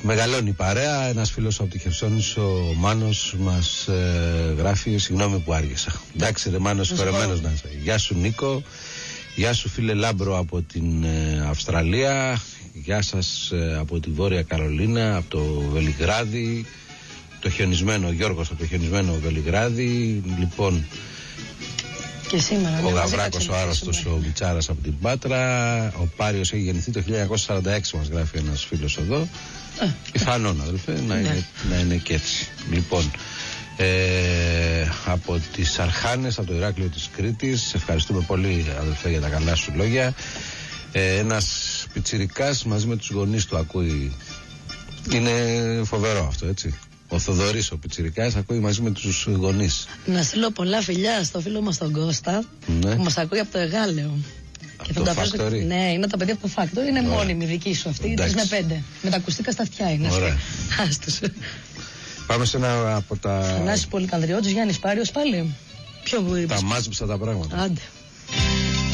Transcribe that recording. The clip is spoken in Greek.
Μεγαλώνει η παρέα. Ένας φίλος από τη Χερσόνησο, ο Μάνος, μας γράφει: συγγνώμη που άργησα. Εντάξει, ρε Μάνος, ευχαριστημένος να είσαι. Γεια σου Νίκο. Γεια σου φίλε Λάμπρο από την Αυστραλία. Γεια σας από τη Βόρεια Καρολίνα, από το Βελιγράδι. Το χιονισμένο, Γιώργος από το χιονισμένο Βελιγράδι. Λοιπόν, και σήμερα, ο Γαβράκος ο άρρωστος, ο Μιτσάρας από την Πάτρα. Ο Πάριος έχει γεννηθεί το 1946, μας γράφει ένας φίλος εδώ. Πιθανόν, αδελφέ, να είναι και έτσι. Λοιπόν, από τις Αρχάνες, από το Ηράκλειο της Κρήτης, ευχαριστούμε πολύ, αδελφέ, για τα καλά σου λόγια. Ένας πιτσιρικάς μαζί με τους γονείς του ακούει. Είναι φοβερό αυτό, έτσι. Ο Θοδωρής, ο πιτσιρικάς, ακούει μαζί με τους γονείς. Να στείλω πολλά φιλιά στο φίλο μας τον Κώστα, ναι, που μας ακούει από το Εγάλεο. Από το Factory. Ναι, είναι τα παιδιά από το Factory, είναι μόνιμη δική σου αυτή, 3 με 5. Με τα ακουστικά στα αυτιά είναι. Ωραία. Άστος. Πάμε σε ένα από τα... Θανάσης Πολυκανδριώτης, Γιάννης Πάριος πάλι. Ποιο που είπες? Τα μάζεψα τα πράγματα. Άντε.